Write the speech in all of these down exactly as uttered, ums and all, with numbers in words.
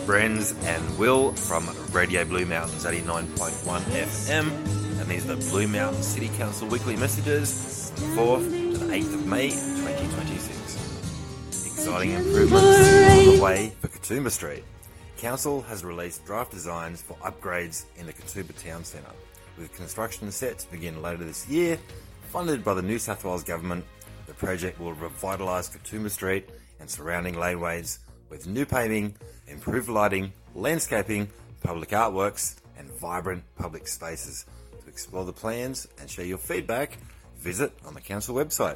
Brenz and Will from Radio Blue Mountains eighty-nine point one F M, and these are the Blue Mountain City Council weekly messages, fourth to the eighth of May twenty twenty-six. Exciting improvements on the way for Katoomba Street. Council has released draft designs for upgrades in the Katoomba Town Centre, with construction set to begin later this year. Funded by the New South Wales Government, the project will revitalise Katoomba Street and surrounding laneways with new paving, improved lighting, landscaping, public artworks and vibrant public spaces. To explore the plans and share your feedback, visit on the council website.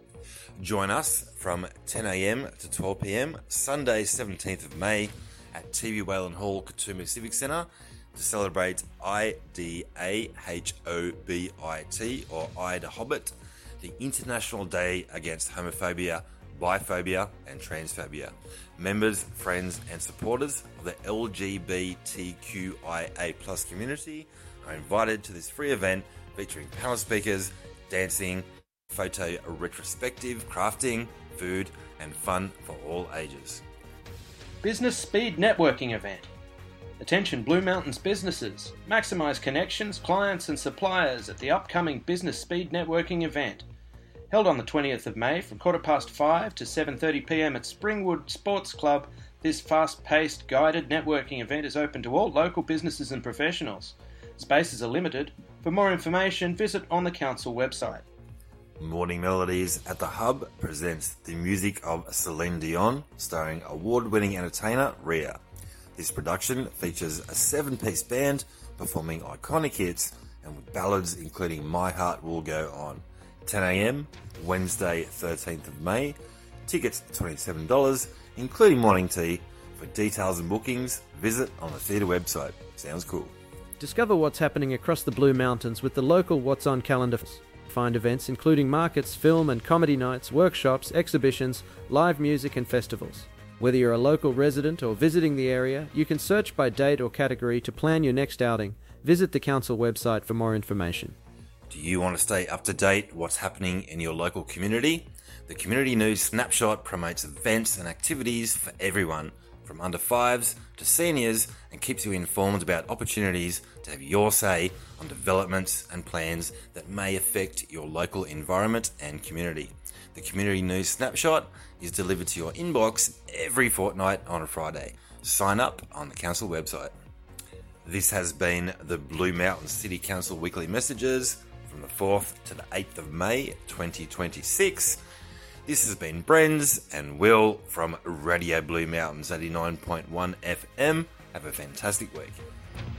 Join us from ten a m to twelve p m Sunday seventeenth of May at T V Whalen Hall, Katoomba Civic Centre to celebrate I D A H O B I T, or I D A Hobbit, the International Day Against Homophobia, Biphobia and Transphobia. Members, friends and supporters of the L G B T Q I A plus community are invited to this free event featuring panel speakers, dancing, photo retrospective, crafting, food and fun for all ages. Business Speed Networking Event. Attention Blue Mountains businesses. Maximise connections, clients and suppliers at the upcoming Business Speed Networking Event. Held on the twentieth of May from quarter past five to seven thirty p m at Springwood Sports Club, this fast-paced guided networking event is open to all local businesses and professionals. Spaces are limited. For more information, visit on the council website. Morning Melodies at the Hub presents the music of Celine Dion, starring award-winning entertainer Rhea. This production features a seven-piece band performing iconic hits and with ballads including My Heart Will Go On. ten a m, Wednesday thirteenth of May. Tickets twenty-seven dollars, including morning tea. For details and bookings, visit on the theatre website. Sounds cool. Discover what's happening across the Blue Mountains with the local What's On calendar. Find events including markets, film and comedy nights, workshops, exhibitions, live music and festivals. Whether you're a local resident or visiting the area, you can search by date or category to plan your next outing. Visit the council website for more information. Do you want to stay up to date what's happening in your local community? The Community News Snapshot promotes events and activities for everyone, from under fives to seniors, and keeps you informed about opportunities to have your say on developments and plans that may affect your local environment and community. The Community News Snapshot is delivered to your inbox every fortnight on a Friday. Sign up on the council website. This has been the Blue Mountain City Council Weekly Messages from the fourth to the eighth of May twenty twenty-six. This has been Brenz and Will from Radio Blue Mountains eighty-nine point one F M. Have a fantastic week.